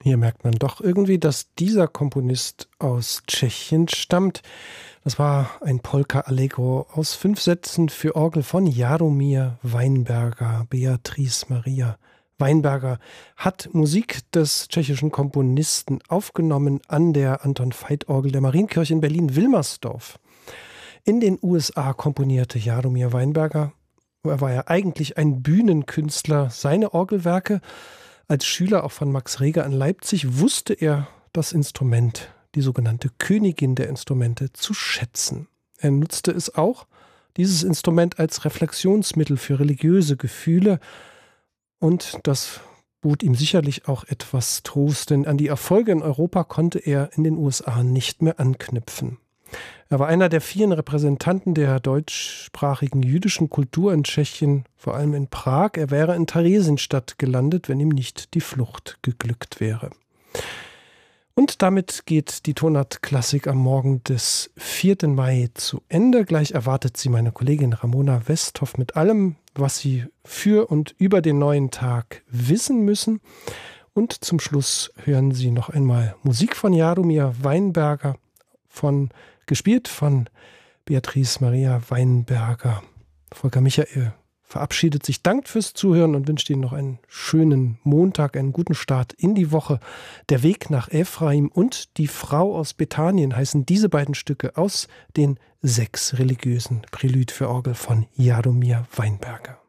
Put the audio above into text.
Hier merkt man doch irgendwie, dass dieser Komponist aus Tschechien stammt. Das war ein Polka Allegro aus 5 Sätzen für Orgel von Jaromír Weinberger. Beatrice Maria Weinberger hat Musik des tschechischen Komponisten aufgenommen an der Anton-Veit-Orgel der Marienkirche in Berlin-Wilmersdorf. In den USA komponierte Jaromír Weinberger. Er war ja eigentlich ein Bühnenkünstler. Seine Orgelwerke als Schüler auch von Max Reger in Leipzig wusste er das Instrument, die sogenannte Königin der Instrumente, zu schätzen. Er nutzte es auch, dieses Instrument, als Reflexionsmittel für religiöse Gefühle, und das bot ihm sicherlich auch etwas Trost, denn an die Erfolge in Europa konnte er in den USA nicht mehr anknüpfen. Er war einer der vielen Repräsentanten der deutschsprachigen jüdischen Kultur in Tschechien, vor allem in Prag. Er wäre in Theresienstadt gelandet, wenn ihm nicht die Flucht geglückt wäre. Und damit geht die Tonart Klassik am Morgen des 4. Mai zu Ende. Gleich erwartet Sie meine Kollegin Ramona Westhoff mit allem, was Sie für und über den neuen Tag wissen müssen. Und zum Schluss hören Sie noch einmal Musik von Jaromír Weinberger, gespielt von Beatrice Maria Weinberger. Volker Michael verabschiedet sich, dankt fürs Zuhören und wünscht Ihnen noch einen schönen Montag, einen guten Start in die Woche. Der Weg nach Ephraim und Die Frau aus Bethanien heißen diese beiden Stücke aus den 6 religiösen Prälude für Orgel von Jaromír Weinberger.